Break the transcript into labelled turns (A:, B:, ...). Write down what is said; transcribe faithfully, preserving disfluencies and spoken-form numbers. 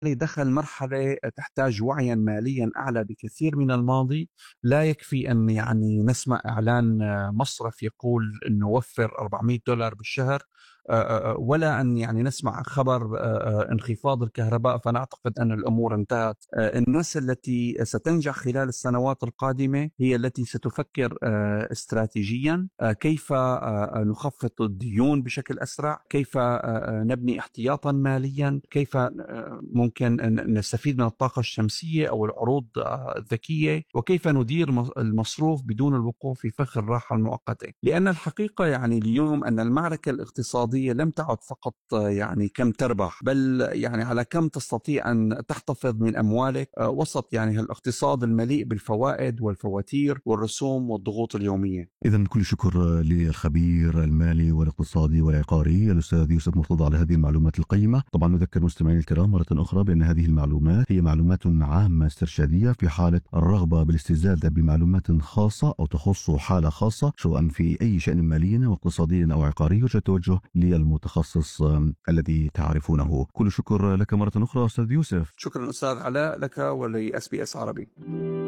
A: دخل مرحلة تحتاج وعيا ماليا أعلى بكثير من الماضي. لا يكفي أن يعني نسمع إعلان مصرف يقول أنه وفر أربعمائة دولار بالشهر، ولا أن يعني نسمع خبر انخفاض الكهرباء فنعتقد أن الأمور انتهت. الناس التي ستنجح خلال السنوات القادمة هي التي ستفكر استراتيجيا كيف نخفض الديون بشكل أسرع، كيف نبني احتياطا ماليا، كيف ممكن نستفيد من الطاقة الشمسية أو العروض الذكية، وكيف ندير المصروف بدون الوقوع في فخ الراحة المؤقتة. لأن الحقيقة يعني اليوم أن المعركة الاقتصادية لم تعد فقط يعني كم تربح، بل يعني على كم تستطيع أن تحتفظ من أموالك وسط يعني الاقتصاد المليء بالفوائد والفواتير والرسوم والضغوط اليومية.
B: إذن كل شكر للخبير المالي والاقتصادي والعقاري الأستاذ يوسف مرتضى على هذه المعلومات القيمة. طبعا نذكر مستمعين الكرام مرة أخرى بأن هذه المعلومات هي معلومات عامة استرشادية. في حالة الرغبة بالاستزادة بمعلومات خاصة أو تخص حالة خاصة سواء في أي شأن مالي أو اقتصادي أو عقاري يرجى التوجه للمتخصص الذي تعرفونه. كل شكر لك مرة أخرى أستاذ يوسف.
A: شكرا أستاذ علاء، لك ولإس بي إس عربي.